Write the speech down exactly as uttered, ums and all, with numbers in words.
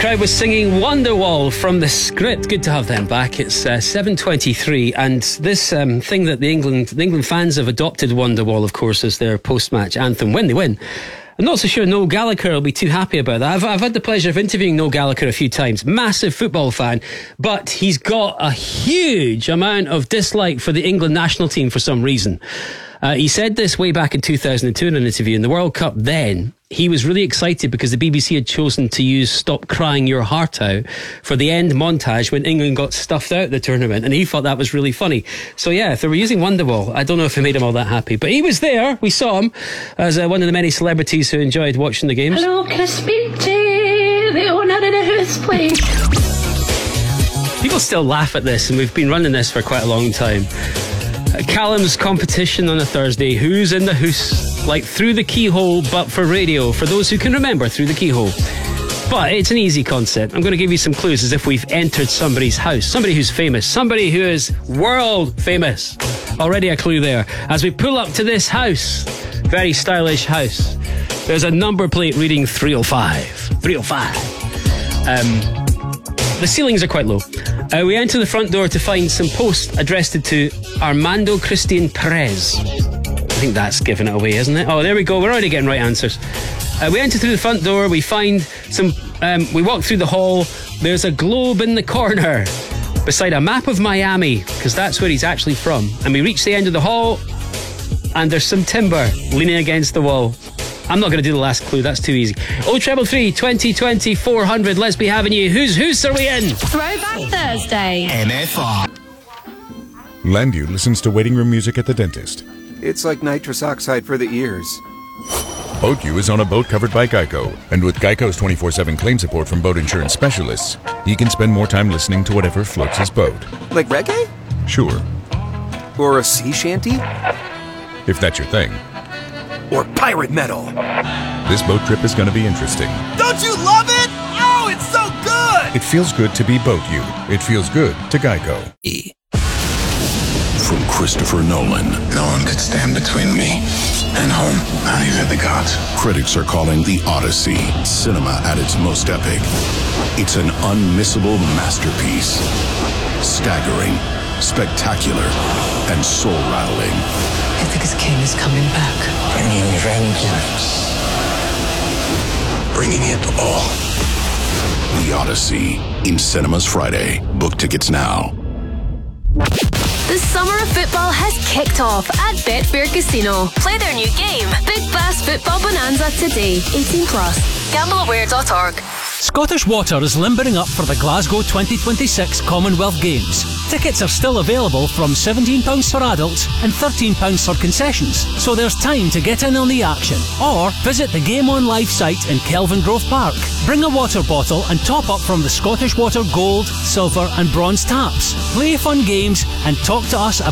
crowd was singing Wonderwall from the script. Good to have them back. It's uh, seven twenty-three, and this um, thing that the England the England fans have adopted, Wonderwall, of course, as their post-match anthem when they win. I'm not so sure Noel Gallagher will be too happy about that. I've, I've had the pleasure of interviewing Noel Gallagher a few times. Massive football fan, but he's got a huge amount of dislike for the England national team for some reason. Uh, he said this way back in two thousand two in an interview in the World Cup. Then he was really excited because the B B C had chosen to use Stop Crying Your Heart Out for the end montage when England got stuffed out of the tournament, and he thought that was really funny. So yeah, if they were using Wonderwall, I don't know if it made him all that happy, but he was there. We saw him as uh, one of the many celebrities who enjoyed watching the games. Hello, can I speak to the owner of the house, please? People still laugh at this, and we've been running this for quite a long time. Callum's competition on a Thursday. Who's in the house? Like Through the Keyhole, but for radio, for those who can remember Through the Keyhole. But it's an easy concept. I'm going to give you some clues as if we've entered somebody's house. Somebody who's famous. Somebody who is world famous. Already a clue there. As we pull up to this house, very stylish house, there's a number plate reading three oh five. three oh five. Um... The ceilings are quite low. Uh, we enter the front door to find some posts addressed to Armando Christian Perez. I think that's giving it away, isn't it? Oh, there we go. We're already getting right answers. Uh, we enter through the front door. We find some... Um, we walk through the hall. There's a globe in the corner beside a map of Miami, because that's where he's actually from. And we reach the end of the hall, and there's some timber leaning against the wall. I'm not going to do the last clue, that's too easy. oh three three, twenty twenty, four hundred. Let's be having you. Who's Who's are we in? Throwback Thursday. M F R. Landu listens to waiting room music at the dentist. It's like nitrous oxide for the ears. BoatU is on a boat covered by Geico. And with Geico's twenty-four seven claim support from boat insurance specialists, he can spend more time listening to whatever floats his boat. Like reggae? Sure. Or a sea shanty? If that's your thing. Or pirate metal. This boat trip is going to be interesting. Don't you love it? Oh, it's so good! It feels good to be BoatU. It feels good to Geico. E. From Christopher Nolan. No one could stand between me and home, not even the gods. Critics are calling The Odyssey cinema at its most epic. It's an unmissable masterpiece. Staggering, spectacular, and soul-rattling. I think his king is coming back. Bringing vengeance. Bringing it all. The Odyssey, in cinemas Friday. Book tickets now. The summer of football has kicked off at Betfair Casino. Play their new game, Big Bass Football Bonanza, today. eighteen plus. gamble aware dot org. Scottish Water is limbering up for the Glasgow twenty twenty-six Commonwealth Games. Tickets are still available from seventeen pounds for adults and thirteen pounds for concessions, so there's time to get in on the action. Or visit the Game On Live site in Kelvingrove Park. Bring a water bottle and top up from the Scottish Water Gold, Silver and Bronze taps. Play fun games and talk to us about